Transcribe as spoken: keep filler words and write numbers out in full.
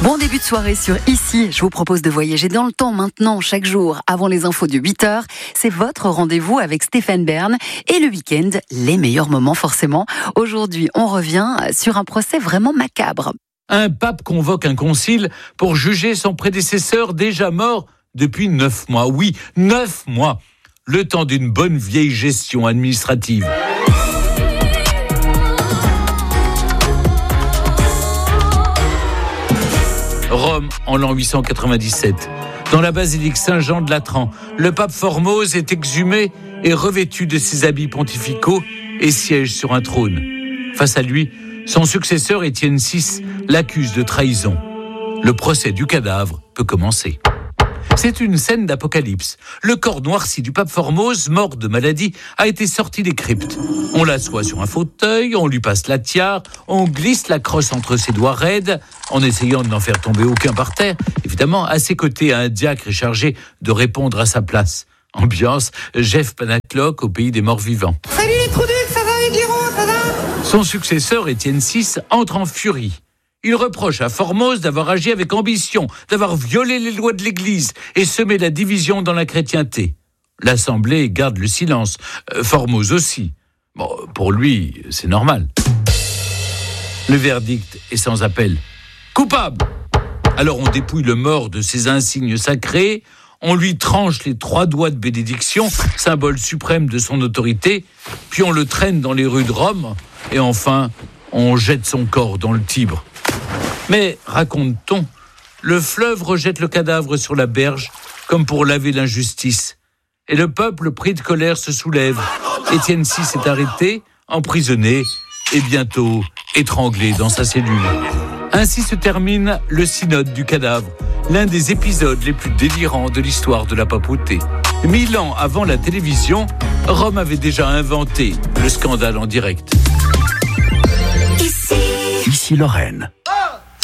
Bon début de soirée sur Ici. Je vous propose de voyager dans le temps maintenant, chaque jour, avant les infos de huit heures. C'est votre rendez-vous avec Stéphane Bern. Et le week-end, les meilleurs moments forcément. Aujourd'hui, on revient sur un procès vraiment macabre. Un pape convoque un concile pour juger son prédécesseur déjà mort depuis neuf mois. Oui, neuf mois. Le temps d'une bonne vieille gestion administrative. Rome, en l'an huit cent quatre-vingt-dix-sept. Dans la basilique Saint-Jean de Latran, le pape Formose est exhumé et revêtu de ses habits pontificaux et siège sur un trône. Face à lui, son successeur Étienne six l'accuse de trahison. Le procès du cadavre peut commencer. C'est une scène d'apocalypse. Le corps noirci du pape Formose, mort de maladie, a été sorti des cryptes. On l'assoit sur un fauteuil, on lui passe la tiare, on glisse la crosse entre ses doigts raides, en essayant de n'en faire tomber aucun par terre. Évidemment, à ses côtés, un diacre est chargé de répondre à sa place. Ambiance, Jeff Panacloc au pays des morts vivants. Salut les trous ducs, ça va Aiguiron, ça va? Son successeur, Étienne six, entre en furie. Il reproche à Formose d'avoir agi avec ambition, d'avoir violé les lois de l'Église et semé la division dans la chrétienté. L'Assemblée garde le silence, euh, Formose aussi. Bon, pour lui, c'est normal. Le verdict est sans appel. Coupable! Alors on dépouille le mort de ses insignes sacrés, on lui tranche les trois doigts de bénédiction, symbole suprême de son autorité, puis on le traîne dans les rues de Rome, et enfin, on jette son corps dans le Tibre. Mais, raconte-t-on, le fleuve rejette le cadavre sur la berge, comme pour laver l'injustice. Et le peuple, pris de colère, se soulève. Étienne six est arrêté, emprisonné, et bientôt étranglé dans sa cellule. Ainsi se termine le synode du cadavre, l'un des épisodes les plus délirants de l'histoire de la papauté. Mille ans avant la télévision, Rome avait déjà inventé le scandale en direct. Ici Lorraine.